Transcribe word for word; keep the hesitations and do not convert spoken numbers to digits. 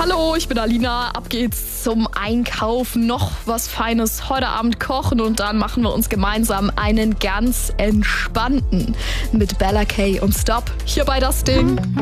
Hallo, ich bin Alina. Ab geht's zum Einkaufen. Noch was Feines heute Abend kochen und dann machen wir uns gemeinsam einen ganz entspannten mit Bella K und Stop hier bei Das Ding.